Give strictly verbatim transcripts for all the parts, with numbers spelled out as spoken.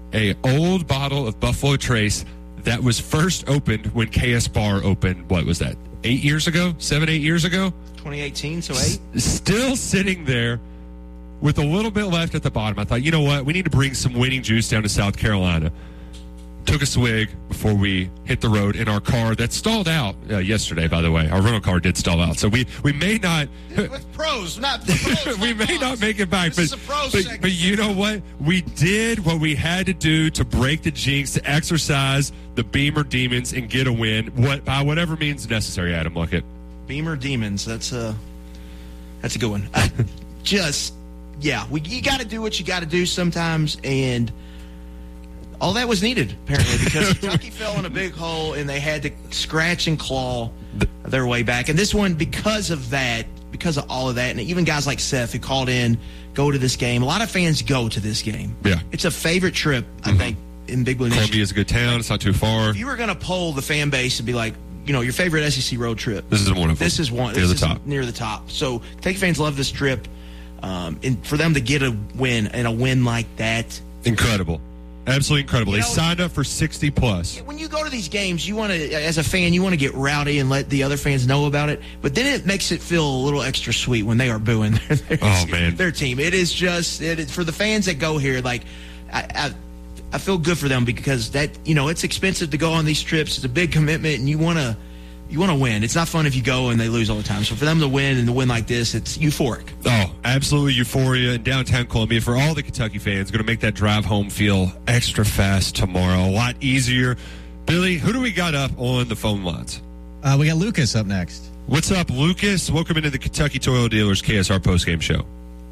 a old bottle of Buffalo Trace that was first opened when K S Bar opened. What was that? Eight years ago? Seven, eight years ago? twenty eighteen, so eight. S- still sitting there with a little bit left at the bottom. I thought, you know what? We need to bring some winning juice down to South Carolina. Took a swig before we hit the road in our car that stalled out uh, yesterday, by the way. Our rental car did stall out. So we, we may not... With pros, not pros. we not may pros. not make it back. This But, is a pro but, segment. but you know what? We did what we had to do to break the jinx, to exercise the Beamer Demons and get a win what by whatever means necessary, Adam Luckett. Beamer Demons, that's a, that's a good one. I just, yeah, we, you got to do what you got to do sometimes, and... all that was needed, apparently, because Kentucky fell in a big hole, and they had to scratch and claw their way back. And this one, because of that, because of all of that, and even guys like Seth who called in, go to this game. A lot of fans go to this game. Yeah. It's a favorite trip, I mm-hmm. think, in Big Blue Nation. Columbia's a good town. It's not too far. If you were going to poll the fan base and be like, you know, your favorite S E C road trip. This is one of them. This is one. Near this the is top. Near the top. So Kentucky fans love this trip. Um, and for them to get a win, and a win like that. Incredible. Absolutely incredible. You they know, signed up for sixty plus. When you go to these games, you want to, as a fan, you want to get rowdy and let the other fans know about it. But then it makes it feel a little extra sweet when they are booing their, their, oh, team, man. their team. It is just, it is, for the fans that go here, like, I, I, I feel good for them because that, you know, it's expensive to go on these trips. It's a big commitment, and you want to, you want to win. It's not fun if you go and they lose all the time. So for them to win and to win like this, it's euphoric. Oh, absolutely euphoria in downtown Columbia. For all the Kentucky fans, going to make that drive home feel extra fast tomorrow. A lot easier. Billy, who do we got up on the phone lines? Uh, we got Lucas up next. What's up, Lucas? Welcome into the Kentucky Toyota Dealers K S R postgame show.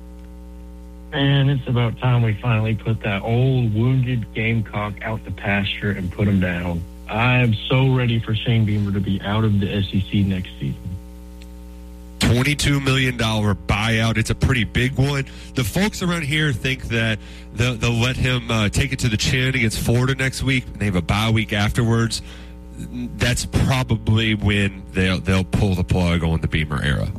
Man, it's about time we finally put that old wounded Gamecock out to pasture and put him down. I'm so ready for Shane Beamer to be out of the S E C next season. twenty-two million dollars buyout. It's a pretty big one. The folks around here think that they'll, they'll let him uh, take it to the chin against Florida next week. They have a bye week afterwards. That's probably when they'll, they'll pull the plug on the Beamer era.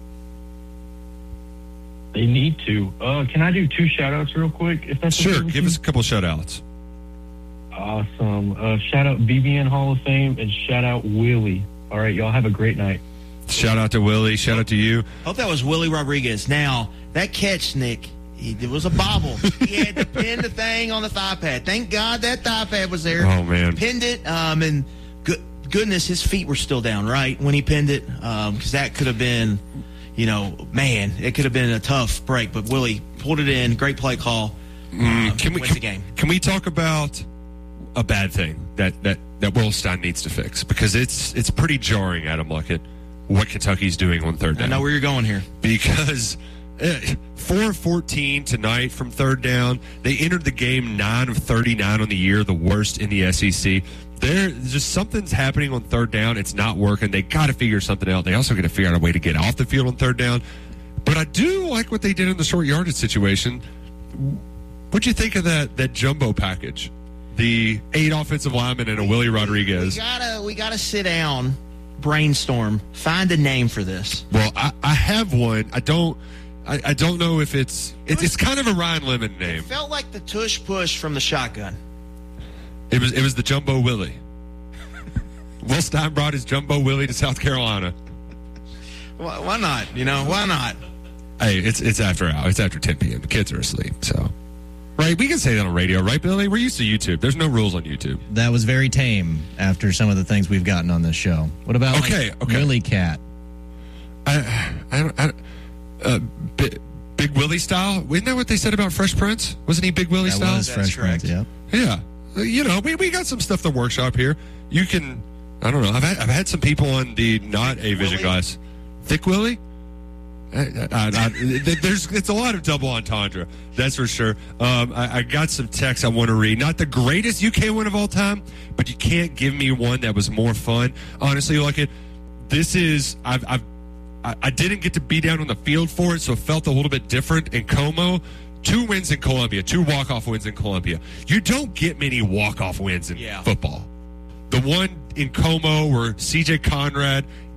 They need to. Uh, can I do two shout-outs real quick? If that's Sure. okay Give you? us a couple shout-outs. Awesome. Uh, shout out B B N Hall of Fame and shout out Willie. All right, y'all have a great night. Shout out to Willie. Shout out to you. Hope that was Willie Rodriguez. Now, that catch, Nick, he, it was a bobble. He had to pin the thing on the thigh pad. Thank God that thigh pad was there. Oh, man. Pinned it, um, and good, goodness, his feet were still down, right, when he pinned it, because um, that could have been, you know, man, it could have been a tough break. But Willie pulled it in. Great play call. Mm, um, can we wins can, the game. Can we talk about a bad thing that that that Wilstein needs to fix, because it's it's pretty jarring, Adam Luckett, what Kentucky's doing on third down. I know where you're going here. Because uh, four of fourteen tonight from third down. They entered the game nine of thirty-nine on the year, the worst in the S E C. There, just something's happening on third down. It's not working. They got to figure something out. They also got to figure out a way to get off the field on third down. But I do like what they did in the short yardage situation. What'd you think of that that jumbo package? The eight offensive linemen and a Willie Rodriguez. We gotta, we gotta sit down, brainstorm, find a name for this. Well, I, I have one. I don't. I, I don't know if it's It it's, was- it's kind of a Ryan Lemon name. It felt like the tush push from the shotgun. It was it was the Jumbo Willie. Will Stein brought his Jumbo Willie to South Carolina. Why, why not? You know, why not? Hey, it's it's after hours. It's after ten p.m. The kids are asleep, so. Right, we can say that on radio, right, Billy? We're used to YouTube. There's no rules on YouTube. That was very tame after some of the things we've gotten on this show. What about Okay, like, okay. Willie Cat? I, I don't, I don't uh, Big, Big Willie style? Isn't that what they said about Fresh Prince? Wasn't he Big Willie That style? was Fresh Prince, yeah. Yeah. Uh, You know, we, we got some stuff to workshop here. You can, I don't know, I've had, I've had some people on the not a vision Willie? glass. Thick Willie? I, I, I, there's it's a lot of double entendre, that's for sure. Um, I, I got some texts I want to read. Not the greatest U K win of all time, but you can't give me one that was more fun. Honestly, like it. This is I've, I've I, I didn't get to be down on the field for it, so it felt a little bit different in Como. Two wins in Columbia, two walk-off wins in Columbia. You don't get many walk-off wins in Yeah. football. The one in Como where C J Conrad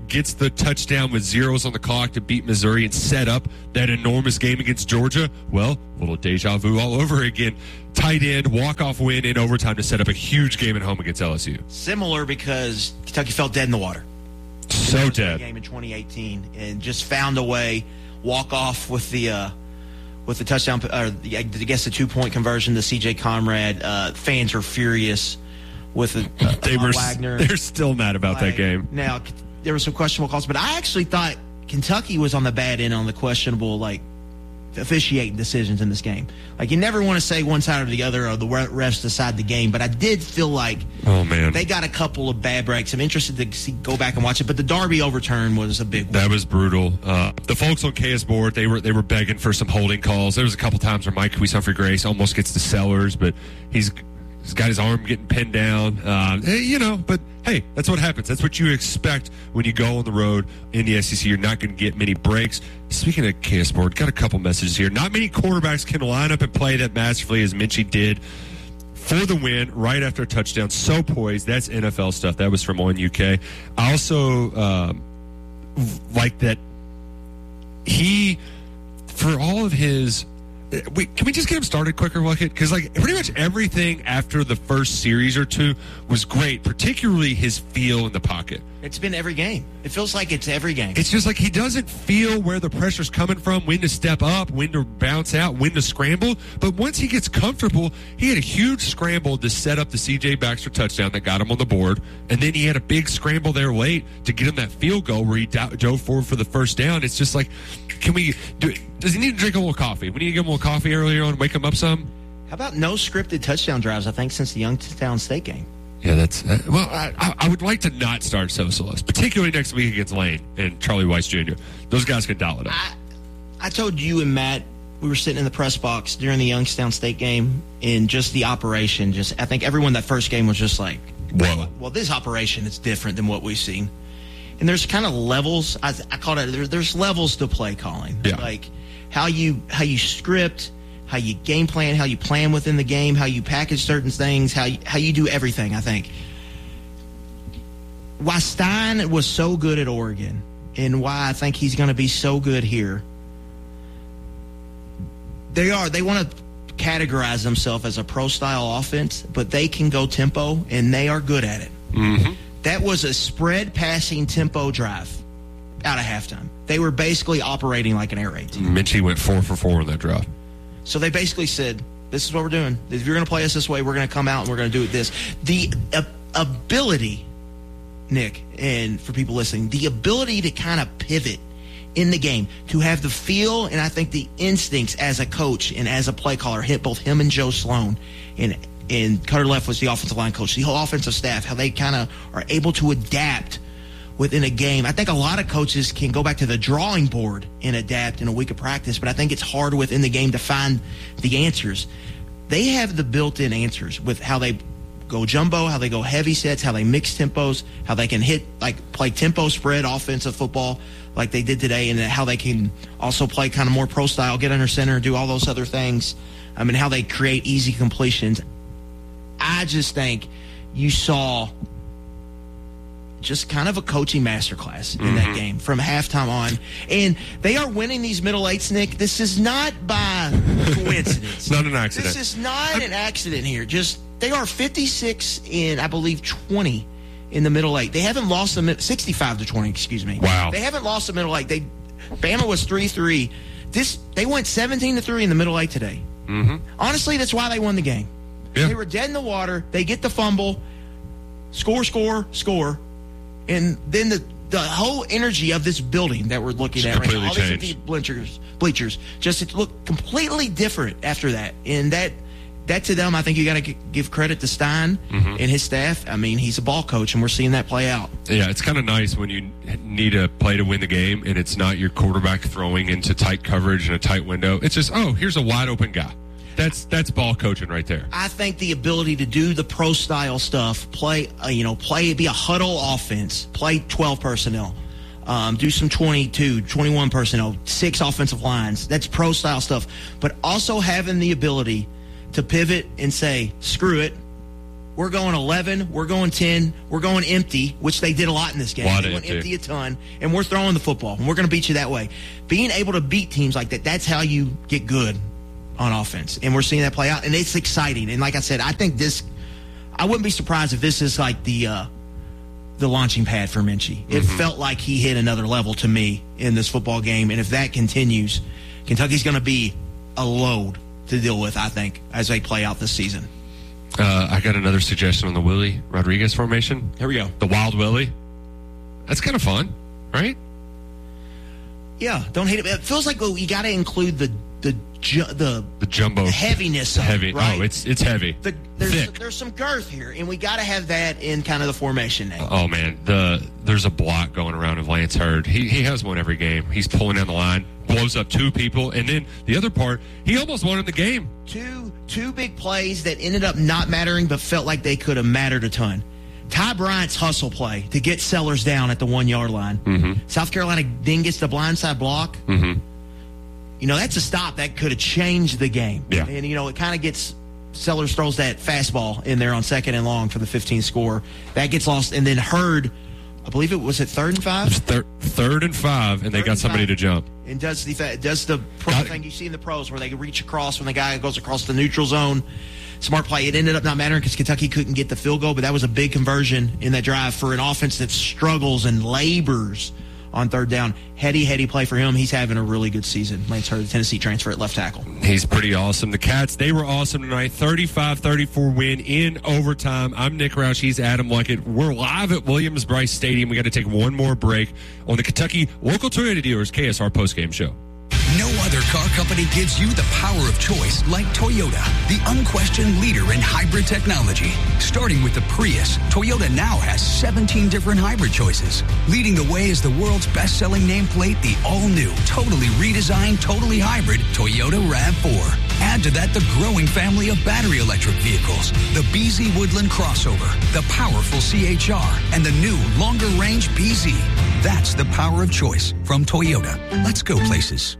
gets the touchdown with zeros on the clock to beat Missouri and set up that enormous game against Georgia. Well, a little deja vu all over again. Tight end, walk-off win in overtime to set up a huge game at home against L S U. Similar because Kentucky fell dead in the water. So dead. Game in twenty eighteen and just found a way, walk off with the uh, with the touchdown, or the, I guess the two-point conversion to C J Conrad. Uh, fans are furious with the, uh, they were Wagner. They're still mad about Like, that game. Now, there were some questionable calls, but I actually thought Kentucky was on the bad end on the questionable, like, officiating decisions in this game. Like, you never want to say one side or the other, or the refs decide the game, but I did feel like oh man, they got a couple of bad breaks. I'm interested to see, go back and watch it, but the Darby overturn was a big one. That was brutal. Uh, the folks on K S Board, they were they were begging for some holding calls. There was a couple times where Mike Humphrey Grace almost gets to Sellers, but he's he's got his arm getting pinned down. Uh, you know, but hey, that's what happens. That's what you expect when you go on the road in the S E C. You're not going to get many breaks. Speaking of K S Board, got a couple messages here. Not many quarterbacks can line up and play that masterfully as Minchie did for the win right after a touchdown. So poised. That's N F L stuff. That was from On U K. I also um, like that he, for all of his... Wait, can we just get him started quicker, Luckett? Because like pretty much everything after the first series or two was great, particularly his feel in the pocket. It's been every game. It feels like it's every game. It's just like he doesn't feel where the pressure's coming from, when to step up, when to bounce out, when to scramble. But once he gets comfortable, he had a huge scramble to set up the C J Baxter touchdown that got him on the board. And then he had a big scramble there late to get him that field goal where he dove forward for the first down. It's just like, can we do does he need to drink a little coffee? We need to give him a little coffee earlier on, wake him up some? How about no scripted touchdown drives, I think, since the Youngstown State game? Yeah, that's uh, well. I, I would like to not start Sosalos, particularly next week against Lane and Charlie Weiss Junior Those guys can dial it up. I, I told you and Matt, we were sitting in the press box during the Youngstown State game, and just the operation. Just I think everyone that first game was just like, Whoa. Well, this operation is different than what we've seen. And there's kind of levels. I, I call it. There, there's levels to play calling. Yeah. Like how you how you script, how you game plan, how you plan within the game, how you package certain things, how you, how you do everything, I think. Why Stein was so good at Oregon and why I think he's going to be so good here, they are. They want to categorize themselves as a pro-style offense, but they can go tempo, and they are good at it. Mm-hmm. That was a spread passing tempo drive out of halftime. They were basically operating like an air raid team. Minchie went four for four in that drive. So they basically said, this is what we're doing. If you're going to play us this way, we're going to come out and we're going to do it this. The uh, ability, Nick, and for people listening, the ability to kind of pivot in the game, to have the feel and I think the instincts as a coach and as a play caller hit both him and Joe Sloan. And, and Cutter Left was the offensive line coach. The whole offensive staff, how they kind of are able to adapt within a game. I think a lot of coaches can go back to the drawing board and adapt in a week of practice, but I think it's hard within the game to find the answers. They have the built-in answers with how they go jumbo, how they go heavy sets, how they mix tempos, how they can hit, like play tempo spread offensive football like they did today, and how they can also play kind of more pro style, get under center, do all those other things. I mean, how they create easy completions. I just think you saw just kind of a coaching masterclass in mm-hmm. that game from halftime on. And they are winning these middle eights, Nick. This is not by coincidence. Not an accident. This is not an accident here. Just they are fifty-six in, I believe, twenty in the middle eight. They haven't lost the sixty-five to twenty, excuse me. Wow. They haven't lost the middle eight. They Bama was three three. This they went seventeen to three in the middle eight today. Mm-hmm. Honestly, that's why they won the game. Yeah. They were dead in the water. They get the fumble, score, score, score. And then the, the whole energy of this building that we're looking it's at right now, all changed. these empty bleachers, bleachers, just it looked completely different after that. And that, that to them, I think you got to give credit to Stein mm-hmm. and his staff. I mean, he's a ball coach, and we're seeing that play out. Yeah, it's kind of nice when you need a play to win the game, and it's not your quarterback throwing into tight coverage in a tight window. It's just, oh, here's a wide open guy. That's that's ball coaching right there. I think the ability to do the pro style stuff, play uh, you know, play be a huddle offense, play twelve personnel, um, do some twenty-two, twenty-one personnel, six offensive lines. That's pro style stuff. But also having the ability to pivot and say, screw it, we're going eleven, we're going ten, we're going empty, which they did a lot in this game. Lot they of went empty. empty a ton, and we're throwing the football, and we're going to beat you that way. Being able to beat teams like that, that's how you get good on offense, and we're seeing that play out, and it's exciting. And like I said, I think this, I wouldn't be surprised if this is like the uh, the launching pad for Minchie. It Mm-hmm. felt like he hit another level to me in this football game, and if that continues, Kentucky's going to be a load to deal with, I think, as they play out this season. Uh, I got another suggestion on the Willie Rodriguez formation. Here we go. The Wild Willie. That's kind of fun, right? Yeah, don't hate it. It feels like, well, you got to include the the ju- the The jumbo. heaviness of Heavy. it, right? Oh, it's it's heavy. the, there's thick. there's some girth here, and we got to have that in kind of the formation now. Oh man, the there's a block going around of Lance Hurd. He he has one every game. He's pulling down the line, blows up two people, and then the other part, he almost won in the game. Two two big plays that ended up not mattering, but felt like they could have mattered a ton. Ty Bryant's hustle play to get Sellers down at the one yard line. Mm-hmm. South Carolina then gets the blindside block. Mm-hmm. You know, that's a stop that could have changed the game. Yeah. And, you know, it kind of gets Sellers throws that fastball in there on second and long for the fifteen score. That gets lost. And then Hurd, I believe it was at third and It five. was thir- third and five, and they Third got and somebody five. to jump. And does the does the pro Got it. thing you see in the pros where they reach across when the guy goes across the neutral zone. Smart play. It ended up not mattering because Kentucky couldn't get the field goal, but that was a big conversion in that drive for an offense that struggles and labors on third down. Heady, heady play for him. He's having a really good season. Lance Hurd, Tennessee transfer at left tackle. He's pretty awesome. The Cats, they were awesome tonight. thirty-five thirty-four win in overtime. I'm Nick Roush. He's Adam Luckett. We're live at Williams-Brice Stadium. We got to take one more break on the Kentucky Local Toyota Dealers K S R postgame show. No other car company gives you the power of choice like Toyota, the unquestioned leader in hybrid technology. Starting with the Prius, Toyota now has seventeen different hybrid choices. Leading the way is the world's best-selling nameplate, the all-new, totally redesigned, totally hybrid Toyota RAV four. Add to that the growing family of battery electric vehicles, the B Z Woodland crossover, the powerful C H R, and the new longer-range B Z. That's the power of choice from Toyota. Let's go places.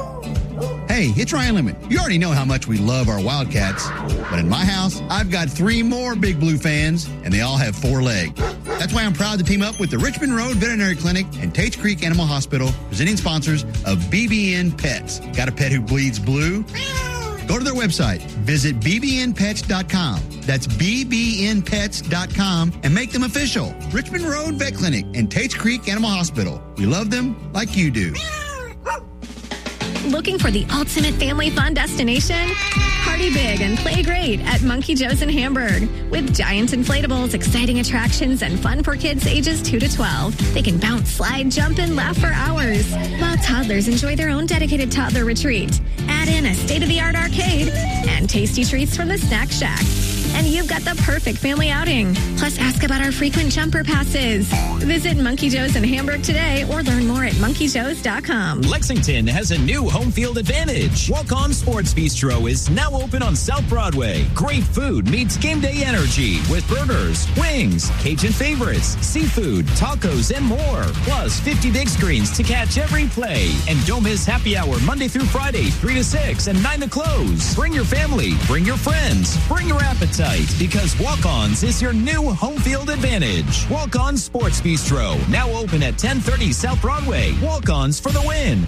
Hey, it's Ryan Lemon. You already know how much we love our Wildcats, but in my house, I've got three more Big Blue fans, and they all have four legs. That's why I'm proud to team up with the Richmond Road Veterinary Clinic and Tates Creek Animal Hospital, presenting sponsors of B B N Pets. Got a pet who bleeds blue? Go to their website, visit b b n pets dot com. That's b b n pets dot com and make them official. Richmond Road Vet Clinic and Tates Creek Animal Hospital. We love them like you do. Looking for the ultimate family fun destination? Party big and play great at Monkey Joe's in Hamburg. With giant inflatables, exciting attractions, and fun for kids ages two to twelve. They can bounce, slide, jump, and laugh for hours, while toddlers enjoy their own dedicated toddler retreat. Add in a state-of-the-art arcade and tasty treats from the Snack Shack. And you've got the perfect family outing. Plus, ask about our frequent jumper passes. Visit Monkey Joe's in Hamburg today or learn more at monkey joes dot com. Lexington has a new home field advantage. Walk On Sports Bistro is now open on South Broadway. Great food meets game day energy with burgers, wings, Cajun favorites, seafood, tacos, and more. Plus fifty big screens to catch every play. And don't miss happy hour Monday through Friday, three to six and nine to close. Bring your family, bring your friends, bring your appetite, because Walk-Ons is your new home field advantage. Walk-On Sports Bistro, now open at ten thirty South Broadway. Walk-Ons for the win.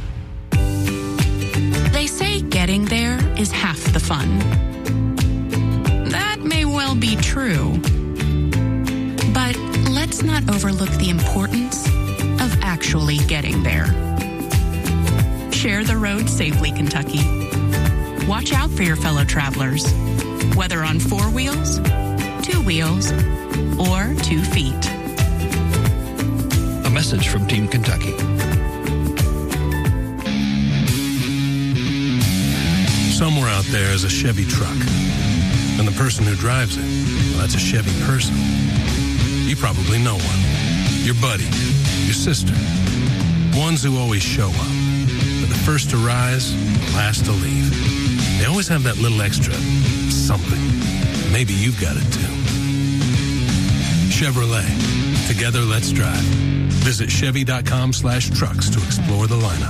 They say getting there is half the fun. That may well be true. But let's not overlook the importance of actually getting there. Share the road safely, Kentucky. Watch out for your fellow travelers, whether on four wheels, two wheels, or two feet. A message from Team Kentucky. Somewhere out there is a Chevy truck, and the person who drives it, well, that's a Chevy person. You probably know one. Your buddy, your sister. Ones who always show up. They're the first to rise, the last to leave. They always have that little extra something. Maybe you've got it too. Chevrolet. Together, let's drive. Visit Chevy.com slash trucks to explore the lineup.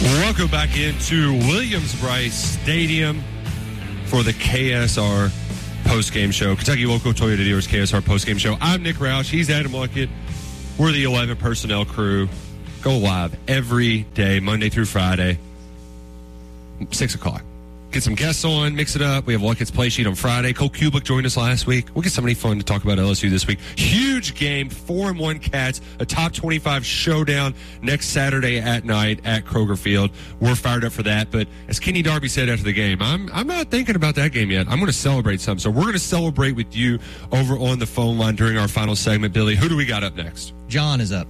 Welcome back into Williams-Brice Stadium for the K S R postgame show. Kentucky Local Toyota Dealers K S R postgame show. I'm Nick Roush. He's Adam Luckett. We're the eleven personnel crew. Go live every day, Monday through Friday, six o'clock. Get some guests on, mix it up. We have Luckett's play sheet on Friday. Cole Kublik joined us last week. We'll get somebody fun to talk about L S U this week. Huge game, four and one Cats, a top twenty-five showdown next Saturday at night at Kroger Field. We're fired up for that. But as Kenny Darby said after the game, I'm I'm not thinking about that game yet. I'm going to celebrate some. So we're going to celebrate with you over on the phone line during our final segment. Billy, who do we got up next? John is up.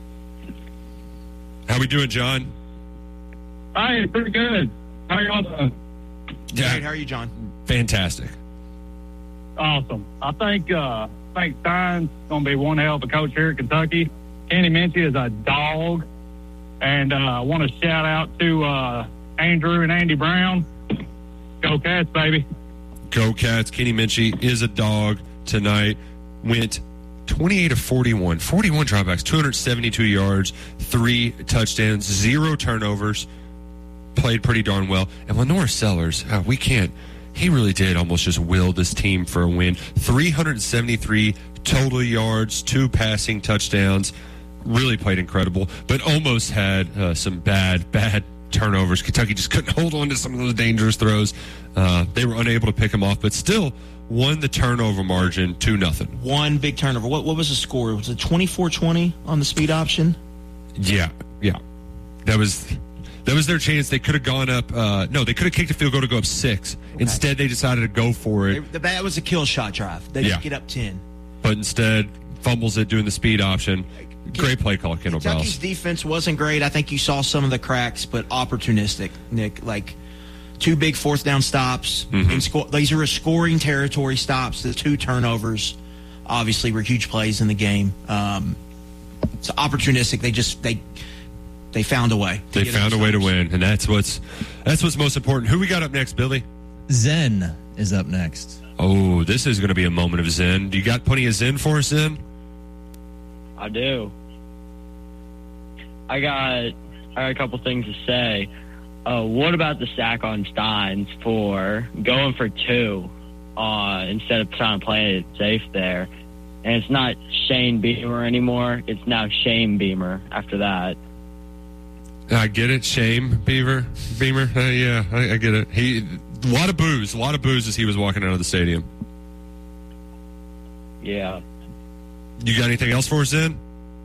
How we doing, John? Hi, pretty good. How y'all doing? Yeah. Great. How are you, John? Fantastic. Awesome. I think uh, I think Stein's going to be one hell of a coach here at Kentucky. Kenny Minchey is a dog. And uh, I want to shout out to uh, Andrew and Andy Brown. Go Cats, baby. Go Cats. Kenny Minchey is a dog tonight. Went twenty-eight of forty-one. forty-one dropbacks, two hundred seventy-two yards, three touchdowns, zero turnovers. Played pretty darn well. And Lenore Sellers, uh, we can't, he really did almost just will this team for a win. three hundred seventy-three total yards, two passing touchdowns. Really played incredible, but almost had uh, some bad, bad turnovers. Kentucky just couldn't hold on to some of those dangerous throws. Uh, they were unable to pick them off, but still won the turnover margin two nothing. One big turnover. What what was the score? Was it twenty-four twenty on the speed option? Yeah, yeah. That was that was their chance. They could have gone up. Uh, no, they could have kicked a field goal to go up six. Okay. Instead, they decided to go for it. They, that was a kill shot drive. They yeah. just get up ten. But instead, fumbles it doing the speed option. Great play call, Kendall Browse. Kentucky's defense wasn't great. I think you saw some of the cracks, but opportunistic, Nick. Like two big fourth down stops. Mm-hmm. And sco- these are scoring territory stops. The two turnovers obviously were huge plays in the game. Um, it's opportunistic. They just they they found a way. They found a way to win, and that's what's that's what's most important. Who we got up next, Billy? Zen is up next. Oh, this is going to be a moment of zen. Do you got plenty of zen for us, Zen? I do. I got, I got a couple things to say. Uh, what about the sack on Steins for going for two uh, instead of trying to play it safe there? And it's not Shane Beamer anymore. It's now Shame Beamer after that. I get it, Shame Beaver, Beamer. Uh, yeah, I, I get it. He a lot of boos, a lot of boos as he was walking out of the stadium. Yeah. You got anything else for us, Zen?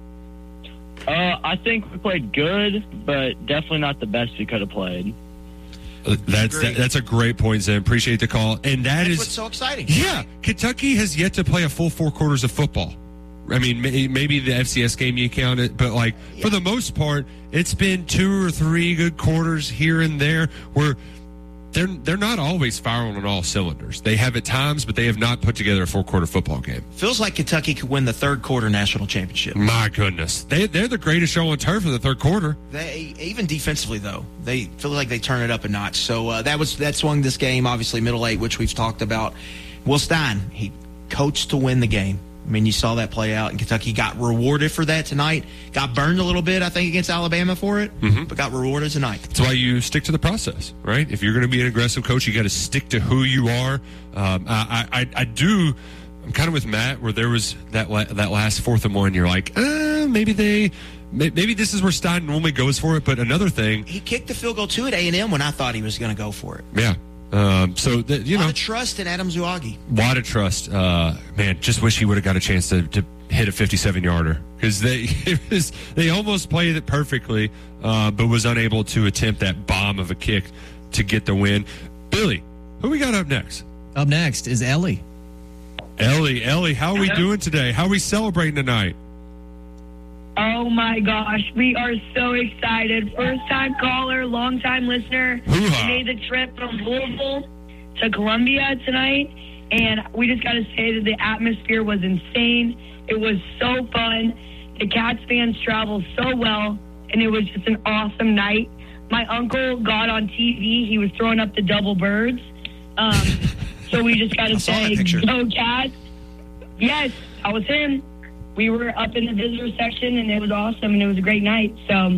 Uh, I think we played good, but definitely not the best we could have played. Uh, that's that, that's a great point, Zen. Appreciate the call. And that that's is what's so exciting. Yeah, Kentucky has yet to play a full four quarters of football. I mean, may, maybe the F C S game you count it, but like yeah. for the most part, it's been two or three good quarters here and there where they're they're not always firing on all cylinders. They have at times, but they have not put together a four quarter football game. Feels like Kentucky could win the third quarter national championship. My goodness, they they're the greatest show on turf in the third quarter. They even defensively though, they feel like they turn it up a notch. So uh, that was that swung this game. Obviously, middle eight, which we've talked about. Will Stein, he coached to win the game. I mean, you saw that play out, and Kentucky got rewarded for that tonight. Got burned a little bit, I think, against Alabama for it, mm-hmm. but got rewarded tonight. That's why you stick to the process, right? If you're going to be an aggressive coach, you got to stick to who you are. Um, I, I, I do. I'm kind of with Matt, where there was that la- that last fourth and one. You're like, uh, maybe they, maybe this is where Stein normally goes for it. But another thing, he kicked the field goal too at A and M when I thought he was going to go for it. Yeah. Um, so that, you a lot know, of trust in Adam Zuagi. A lot of trust. Uh, man, just wish he would have got a chance to, to hit a fifty-seven yarder because they it was, they almost played it perfectly, uh, but was unable to attempt that bomb of a kick to get the win. Billy, who we got up next? Up next is Ellie. Ellie, Ellie, how are we doing today? How are we celebrating tonight? Oh my gosh, we are so excited. First time caller, long time listener. Hoo-ha. We made the trip from Louisville to Columbia tonight, and we just got to say that the atmosphere was insane. It was so fun. The Cats fans traveled so well, and it was just an awesome night. My uncle got on T V. He was throwing up the double birds. Um, so we just got to say, go Cats. Yes, that was him. We were up in the visitor section, and it was awesome, and it was a great night. So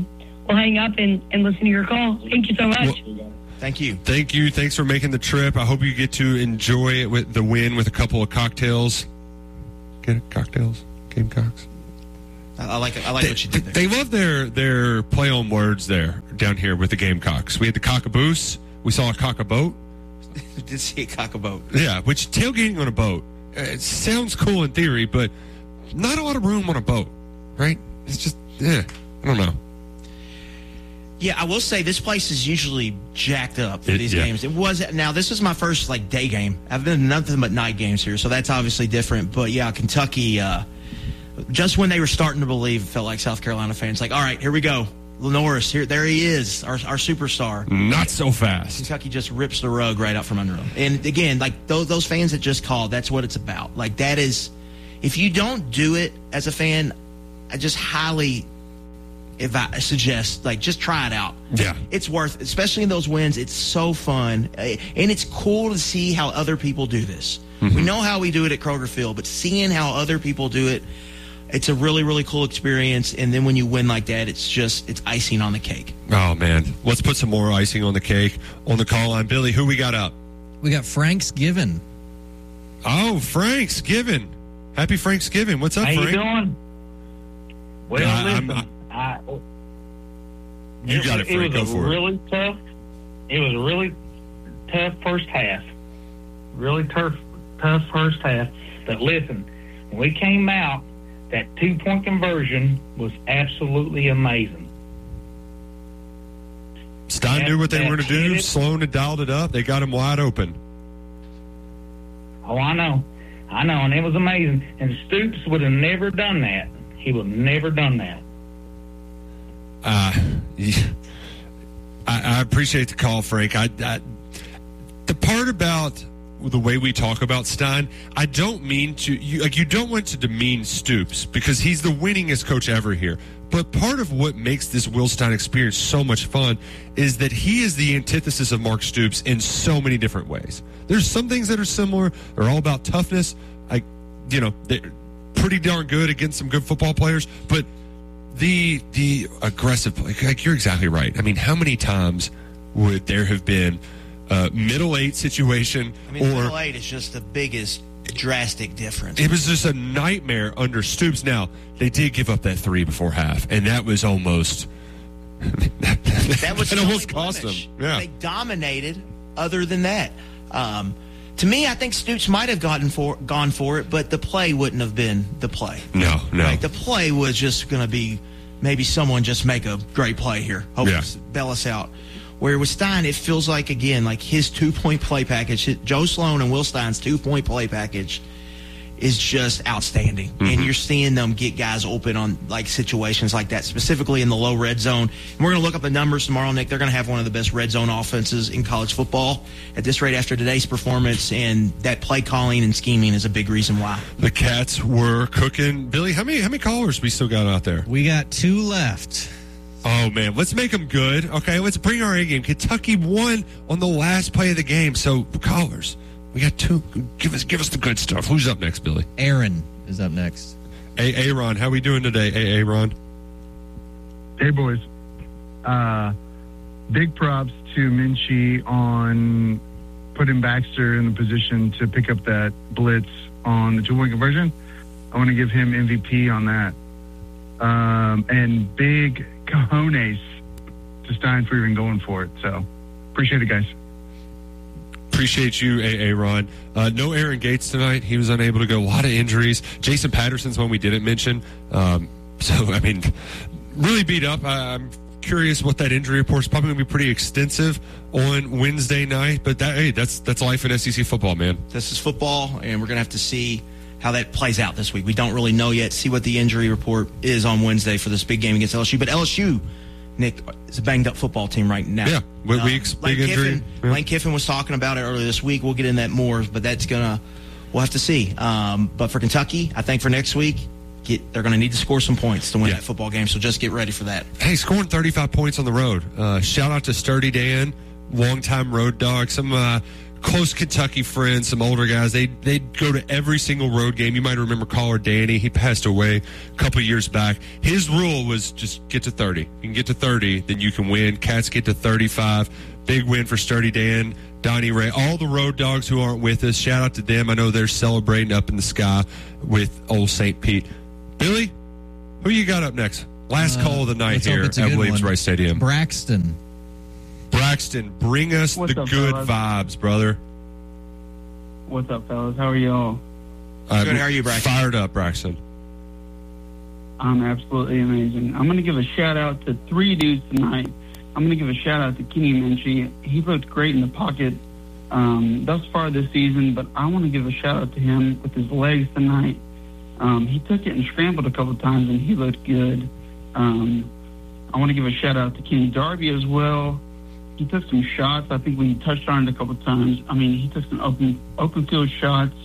we'll hang up and, and listen to your call. Thank you so much. Well, thank you. Thank you. Thanks for making the trip. I hope you get to enjoy it with the win with a couple of cocktails. Get it? Cocktails? Gamecocks? I, I like I like they, what you did there. They love their, their play on words there down here with the Gamecocks. We had the cockaboose. We saw a cockaboat. We did see a cockaboat. Yeah, which tailgating on a boat, uh, it sounds cool in theory, but not a lot of room on a boat, right? It's just, yeah, I don't know. Yeah, I will say this place is usually jacked up for It- these yeah. games. It was now. This is my first like day game. I've been to nothing but night games here, so that's obviously different. But yeah, Kentucky. Uh, just when they were starting to believe, it felt like South Carolina fans like, all right, here we go, Norris. Here, there he is, our our superstar. Not so fast. Kentucky just rips the rug right out from under them. And again, like those those fans that just called, that's what it's about. Like that is, if you don't do it as a fan, I just highly. If I suggest, like, just try it out. Yeah. It's worth, especially in those wins. It's so fun. Uh, And it's cool to see how other people do this. Mm-hmm. We know how we do it at Kroger Field, but seeing how other people do it, it's a really, really cool experience. And then when you win like that, it's just, it's icing on the cake. Oh, man. Let's put some more icing on the cake. On the call line, Billy, who we got up? We got Frank's Given. Oh, Frank's Given. Happy Frank's Given. What's up, How Frank? you doing? Well, Uh, listen, I'm- I, You got it, Frank. It Go was a for it. really tough. It was a really tough first half. Really tough, tough first half. But listen, when we came out, that two-point conversion was absolutely amazing. Stein That- knew what they that were going to do. hit it. Sloan had dialed it up. They got him wide open. Oh, I know. I know, and it was amazing. And Stoops would have never done that. He would have never done that. Uh, yeah. I, I appreciate the call, Frank. I, I the part about the way we talk about Stein, I don't mean to you like you don't want to demean Stoops because he's the winningest coach ever here. But part of what makes this Will Stein experience so much fun is that he is the antithesis of Mark Stoops in so many different ways. There's some things that are similar. They're all about toughness. I, you know, they're pretty darn good against some good football players, but the the aggressive play, like you're exactly right. I mean, how many times would there have been a middle eight situation I mean, or middle eight is just the biggest drastic difference. it was just a nightmare under Stoops. Now, they did give up that three before half, and that was almost that, That was that the almost only cost them. blemish. Yeah. They dominated. Other than that, um, to me, I think Stoops might have gotten for gone for it, but the play wouldn't have been the play. No, no. Like the play was just going to be maybe someone just make a great play here, hope Yeah. bail us out. Where with Stein, it feels like again like his two point play package, Joe Sloan and Will Stein's two point play package is just outstanding. Mm-hmm. And you're seeing them get guys open on like situations like that, specifically in the low red zone. And we're going to look up the numbers tomorrow, Nick. They're going to have one of the best red zone offenses in college football at this rate after today's performance. And that play calling and scheming is a big reason why. The Cats were cooking. Billy, how many how many callers we still got out there? We got two left. Oh, man. Let's make them good. Okay, let's bring our A game. Kentucky won on the last play of the game. So, callers, we got two. Give us give us the good stuff. Who's up next, Billy? Aaron is up next. Hey, Aaron, how we doing today? Hey, Aaron. Hey, boys. Uh, big props to Minchie on putting Baxter in the position to pick up that blitz on the two-point conversion. I want to give him M V P on that. Um, and big cojones to Stein for even going for it. So, appreciate it, guys. Appreciate you, Aaron. Uh, no Aaron Gates tonight. He was unable to go. A lot of injuries. Jason Patterson's one we didn't mention. Um, so, I mean, really beat up. I, I'm curious what that injury report is. Probably going to be pretty extensive on Wednesday night. But that hey, that's that's life in S E C football, man. This is football, and we're going to have to see how that plays out this week. We don't really know yet. See what the injury report is on Wednesday for this big game against L S U. But L S U, Nick, is a banged-up football team right now. Yeah, with Um, weeks, Lane big injury. Kiffin, Yeah. Lane Kiffin was talking about it earlier this week. We'll get in that more, but that's going to – we'll have to see. Um, but for Kentucky, I think for next week, get, they're going to need to score some points to win Yeah. that football game, so just get ready for that. Hey, scoring thirty-five points on the road. Uh, shout out to Sturdy Dan, longtime road dog. Some uh, close Kentucky friends, some older guys. They they'd go to every single road game. You might remember caller Danny. He passed away a couple of years back. His rule was just get to thirty. You can get to thirty, then you can win. Cats get to thirty-five. Big win for Sturdy Dan, Donnie Ray, all the road dogs who aren't with us. Shout out to them. I know they're celebrating up in the sky with old Saint Pete. Billy, who you got up next? Last Uh, call of the night let's hope here it's a at good Williams one. Rice Stadium. Braxton. Braxton, bring us What's the up, good fellas? vibes, brother. What's up, fellas? How are y'all? Uh, Good, how are you, Braxton? Fired up, Braxton. I'm absolutely amazing. I'm going to give a shout out to three dudes tonight. I'm going to give a shout out to Kenny Minchie. He looked great in the pocket um, thus far this season, but I want to give a shout out to him with his legs tonight. Um, he took it and scrambled a couple times, and he looked good. Um, I want to give a shout out to Kenny Darby as well. He took some shots. I think we touched on it a couple times. I mean, he took some open open field shots.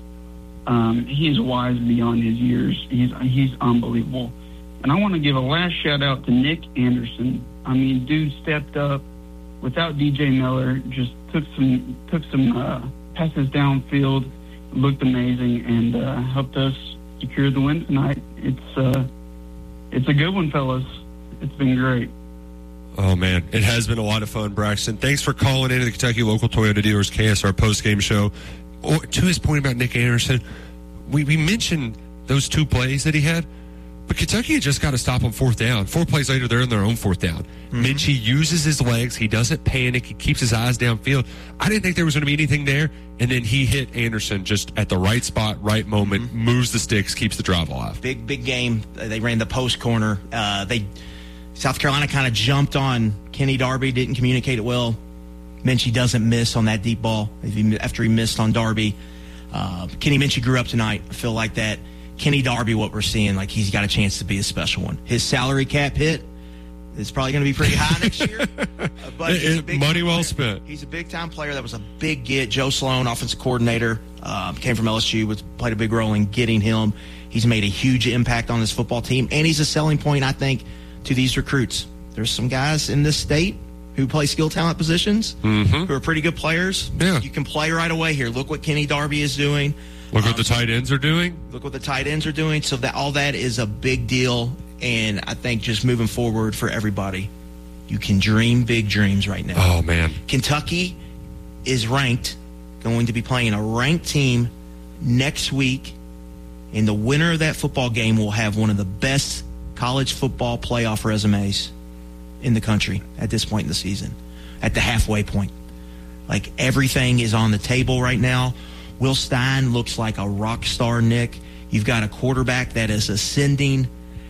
Um, he is wise beyond his years. He's he's unbelievable. And I want to give a last shout out to Nick Anderson. I mean, dude stepped up without D J Miller. Just took some took some uh, passes downfield. Looked amazing and uh, helped us secure the win tonight. It's uh, it's a good one, fellas. It's been great. Oh, man. It has been a lot of fun, Braxton. Thanks for calling into the Kentucky Local Toyota Dealers K S R postgame show. Oh, to his point about Nick Anderson, we, we mentioned those two plays that he had, but Kentucky had just got to stop on fourth down. Four plays later, they're in their own fourth down. Mm-hmm. Minchie uses his legs. He doesn't panic. He keeps his eyes downfield. I didn't think there was going to be anything there, and then he hit Anderson just at the right spot, right moment, mm-hmm. moves the sticks, keeps the drive alive. Big, big game. They ran the post corner. Uh, they South Carolina kind of jumped on Kenny Darby, didn't communicate it well. Minchie doesn't miss on that deep ball after he missed on Darby. Uh, Kenny Minchie grew up tonight. I feel like that. Kenny Darby, what we're seeing, like he's got a chance to be a special one. His salary cap hit is probably going to be pretty high next year. Uh, but he's a big money well player. spent. He's a big-time player. That was a big get. Joe Sloan, offensive coordinator, uh, came from L S U, was, played a big role in getting him. He's made a huge impact on this football team, and he's a selling point, I think, to these recruits. There's some guys in this state who play skill talent positions mm-hmm. who are pretty good players. Yeah. You can play right away here. Look what Kenny Darby is doing. Look what um, the tight ends are doing. Look what the tight ends are doing. So that all that is a big deal, and I think just moving forward for everybody, you can dream big dreams right now. Oh, man. Kentucky is ranked, going to be playing a ranked team next week, and the winner of that football game will have one of the best college football playoff resumes in the country at this point in the season, at the halfway point. Like, everything is on the table right now. Will Stein looks like a rock star, Nick. You've got a quarterback that is ascending,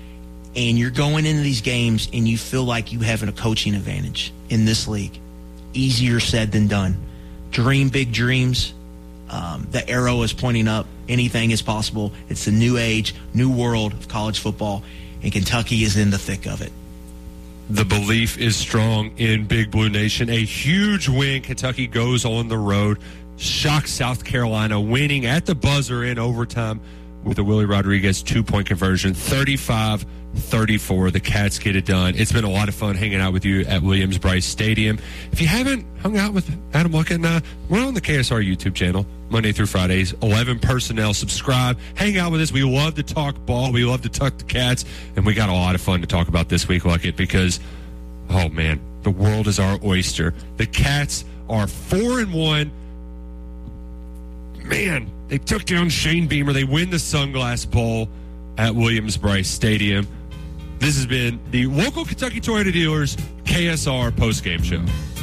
and you're going into these games and you feel like you have a coaching advantage in this league. Easier said than done. Dream big dreams. Um, the arrow is pointing up. Anything is possible. It's a new age, new world of college football, and Kentucky is in the thick of it. The belief is strong in Big Blue Nation. A huge win. Kentucky goes on the road, shocks South Carolina, winning at the buzzer in overtime with the Willie Rodriguez two-point conversion, thirty-five thirty-four. The Cats get it done. It's been a lot of fun hanging out with you at Williams-Brice Stadium. If you haven't hung out with Adam Lucken, uh, we're on the K S R YouTube channel, Monday through Fridays, eleven personnel. Subscribe. Hang out with us. We love to talk ball. We love to talk the Cats. And we got a lot of fun to talk about this week, Luckett, because, oh, man, the world is our oyster. The Cats are four and one. Man, they took down Shane Beamer. They win the Sunglass Bowl at Williams-Brice Stadium. This has been the local Kentucky Toyota Dealers K S R postgame show.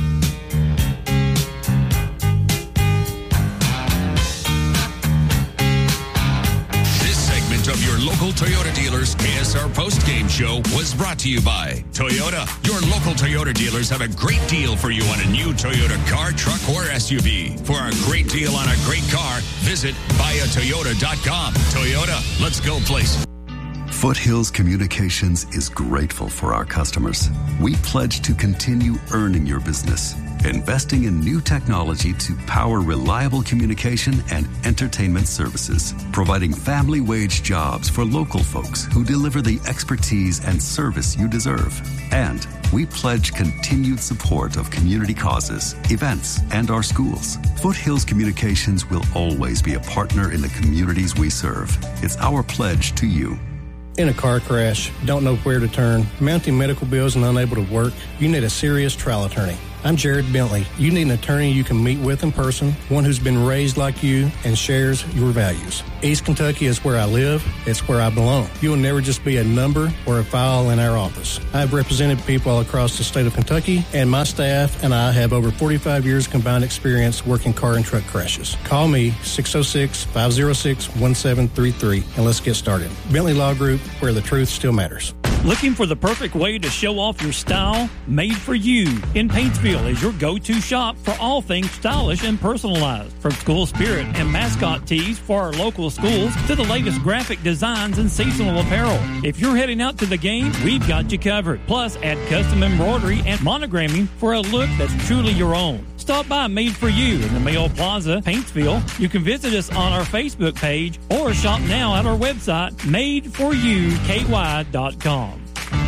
This segment of your local Toyota Dealers K S R postgame show was brought to you by Toyota. Your local Toyota dealers have a great deal for you on a new Toyota car, truck, or S U V. For a great deal on a great car, visit buy a toyota dot com. Toyota, let's go places. Foothills Communications is grateful for our customers. We pledge to continue earning your business investing in new technology to power reliable communication and entertainment services, providing family wage jobs for local folks who deliver the expertise and service you deserve. And we pledge continued support of community causes, events, and our schools. Foothills Communications will always be a partner in the communities we serve. It's our pledge to you. In a car crash, don't know where to turn, mounting medical bills and unable to work, you need a serious trial attorney. I'm Jared Bentley. You need an attorney you can meet with in person, one who's been raised like you and shares your values. East Kentucky is where I live. It's where I belong. You will never just be a number or a file in our office. I've represented people all across the state of Kentucky, and my staff and I have over forty-five years combined experience working car and truck crashes. Call me, six oh six, five oh six, one seven three three, and let's get started. Bentley Law Group, where the truth still matters. Looking for the perfect way to show off your style? Made for You in Paintsville is your go-to shop for all things stylish and personalized. From school spirit and mascot tees for our local schools to the latest graphic designs and seasonal apparel. If you're heading out to the game, we've got you covered. Plus, add custom embroidery and monogramming for a look that's truly your own. Stop by Made for You in the Mayo Plaza, Paintsville. You can visit us on our Facebook page or shop now at our website, made for you k y dot com.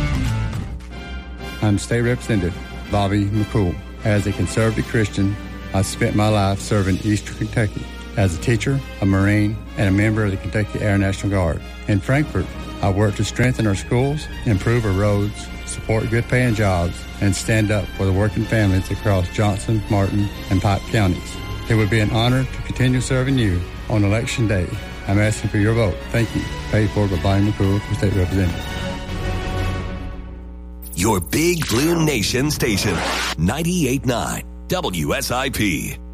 I'm State Representative Bobby McCool. As a conservative Christian, I've spent my life serving Eastern Kentucky as a teacher, a Marine, and a member of the Kentucky Air National Guard. In Frankfort, I work to strengthen our schools, improve our roads, support good-paying jobs, and stand up for the working families across Johnson, Martin, and Pike counties. It would be an honor to continue serving you on Election Day. I'm asking for your vote. Thank you. Paid for by Bobby McCool, for State Representative. Your Big Blue Nation station, ninety-eight point nine W S I P.